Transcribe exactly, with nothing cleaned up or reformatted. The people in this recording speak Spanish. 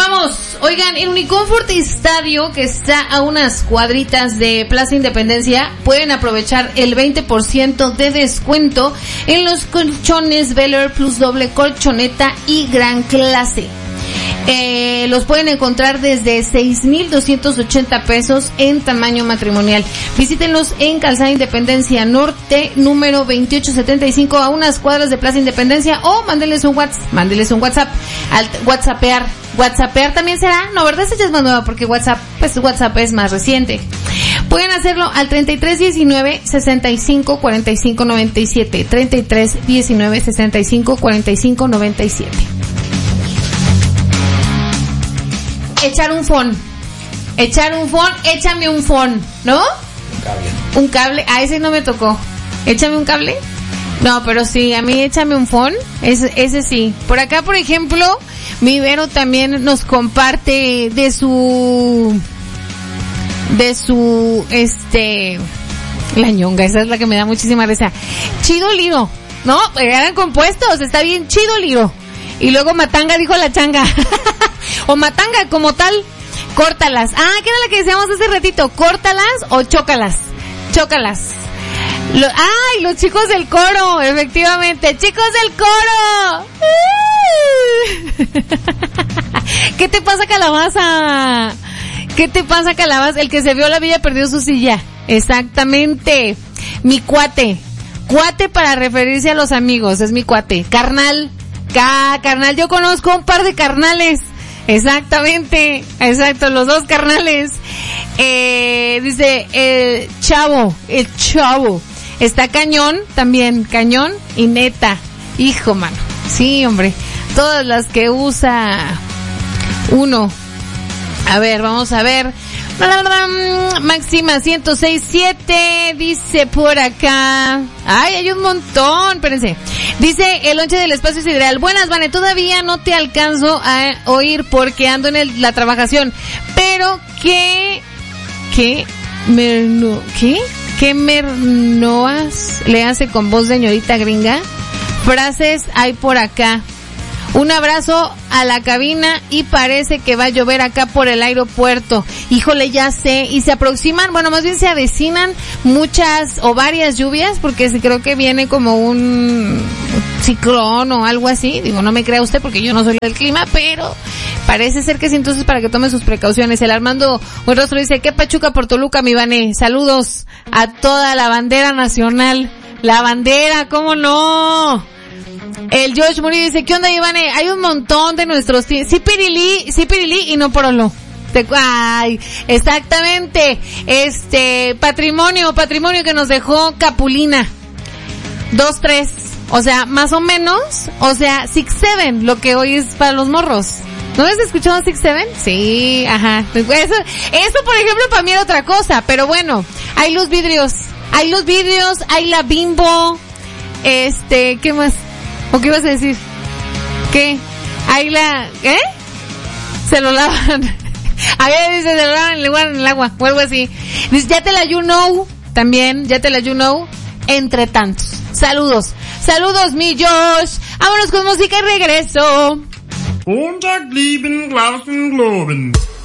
Continuamos. Oigan, en Unicomfort Estadio, que está a unas cuadritas de Plaza Independencia, pueden aprovechar el veinte por ciento de descuento en los colchones Bel Air Plus doble colchoneta y gran clase. Eh, los pueden encontrar desde seis mil doscientos ochenta pesos en tamaño matrimonial. Visítenlos en Calzada Independencia Norte, número veintiocho setenta y cinco, a unas cuadras de Plaza Independencia, o mándenles un WhatsApp, mándenles un WhatsApp, al WhatsAppear. WhatsAppear también será, no, ¿verdad? Esa ya es más nueva porque WhatsApp, pues WhatsApp es más reciente. Pueden hacerlo al treinta y tres diecinueve sesenta y cinco cuarenta y cinco noventa y siete, treinta y tres diecinueve sesenta y cinco cuarenta y cinco noventa y siete. Echar un phone, echar un phone, échame un phone, ¿no? Un cable. Un cable, a ese no me tocó. Échame un cable. No, pero sí, a mí échame un phone, ese, ese sí. Por acá, por ejemplo, mi Vero también nos comparte de su, de su, este, la ñonga, esa es la que me da muchísima risa. Chido Liro, ¿no? Eran compuestos, está bien chido Liro. Y luego matanga dijo la changa. O matanga como tal, córtalas. Ah, ¿qué era la que decíamos hace ratito? ¿Córtalas o chócalas? Chócalas. Lo, ¡ay! Los chicos del coro, efectivamente. ¡Chicos del coro! ¿Qué te pasa, calabaza? ¿Qué te pasa, calabaza? El que se vio la villa perdió su silla. Exactamente. Mi cuate. Cuate para referirse a los amigos, es mi cuate. Carnal. Ca, carnal, yo conozco un par de carnales. Exactamente, exacto, los dos carnales. Eh, dice, el chavo, el chavo. Está cañón, también, cañón y neta. Hijo, mano. Sí, hombre. Todas las que usa uno. A ver, vamos a ver. Máxima ciento seis siete, dice por acá. Ay, hay un montón, espérense. Dice el lonche del espacio sideral. Buenas, Vane, todavía no te alcanzo a oír porque ando en el, la trabajación. Pero que, que, merno, ¿qué? ¿Qué mernoas le hace con voz de señorita gringa? Frases hay por acá. Un abrazo a la cabina y parece que va a llover acá por el aeropuerto. Híjole, ya sé. Y se aproximan, bueno, más bien se avecinan muchas o varias lluvias porque creo que viene como un ciclón o algo así. Digo, no me crea usted porque yo no soy del clima, pero parece ser que sí, entonces para que tome sus precauciones. El Armando Buenrostro dice, ¿qué pachuca por Toluca, mi Vane? Saludos a toda la bandera nacional. La bandera, ¿cómo no? El Josh Murillo dice, ¿qué onda, Ivane? Hay un montón de nuestros tíos. Sí, Pirilí, sí, Pirilí y no Porolo. Te, ay, exactamente. Este, patrimonio, patrimonio que nos dejó Capulina. Dos, tres. O sea, más o menos, o sea, Six Seven, lo que hoy es para los morros. ¿No has escuchado Six Seven? Sí, ajá. Eso, eso, por ejemplo, para mí era otra cosa, pero bueno, hay los vidrios. Hay los vidrios, hay la Bimbo. Este, ¿qué más? ¿O qué ibas a decir? ¿Qué? Ahí la... ¿eh? Se lo lavan. A ver, dice, se lo lavan en el, en el agua, o algo así. Dice, ya te la you know, también, ya te la you know, entre tantos. Saludos. Saludos, mi Josh. Vámonos con música y regreso. Und da blieben Glauben, Globen.